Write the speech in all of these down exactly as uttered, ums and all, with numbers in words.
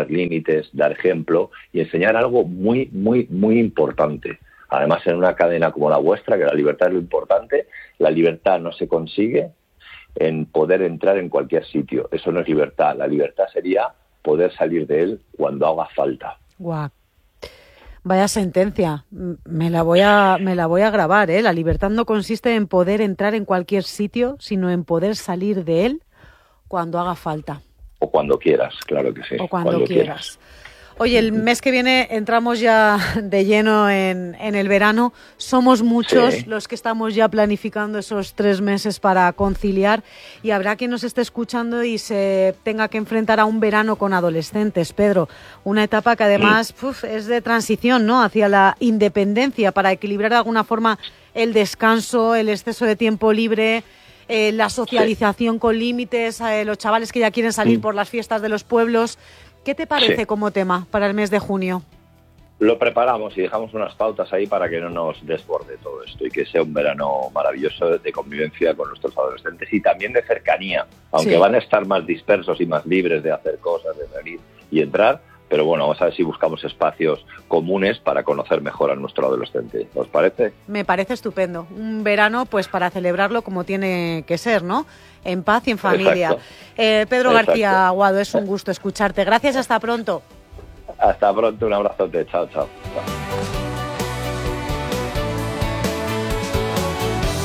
poner límites, dar ejemplo y enseñar algo muy, muy, muy importante. Además, en una cadena como la vuestra, que la libertad es lo importante, la libertad no se consigue en poder entrar en cualquier sitio. Eso no es libertad. La libertad sería poder salir de él cuando haga falta. Guau. Vaya sentencia. Me la voy a, me la voy a grabar, ¿eh? La libertad no consiste en poder entrar en cualquier sitio, sino en poder salir de él cuando haga falta. O cuando quieras, claro que sí. O cuando, cuando quieras. quieras. Oye, el mes que viene entramos ya de lleno en, en el verano. Somos muchos Sí. los que estamos ya planificando esos tres meses para conciliar y habrá quien nos esté escuchando y se tenga que enfrentar a un verano con adolescentes, Pedro. Una etapa que además mm. uf, es de transición, ¿no?, hacia la independencia para equilibrar de alguna forma el descanso, el exceso de tiempo libre, eh, la socialización sí. con límites, eh, los chavales que ya quieren salir mm. por las fiestas de los pueblos. ¿Qué te parece sí. como tema para el mes de junio? Lo preparamos y dejamos unas pautas ahí para que no nos desborde todo esto y que sea un verano maravilloso de convivencia con nuestros adolescentes y también de cercanía, aunque sí. van a estar más dispersos y más libres de hacer cosas, de salir y entrar, pero bueno, vamos a ver si buscamos espacios comunes para conocer mejor a nuestro adolescente. ¿Os parece? Me parece estupendo. Un verano pues para celebrarlo como tiene que ser, ¿no? En paz y en familia. Eh, Pedro Exacto. García Aguado, es un gusto escucharte. Gracias, hasta pronto. Hasta pronto, un abrazote. Chao, chao. chao.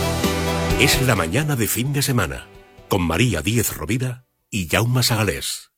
Es la mañana de fin de semana, con María Díez Rovira y Jaume Sagalés.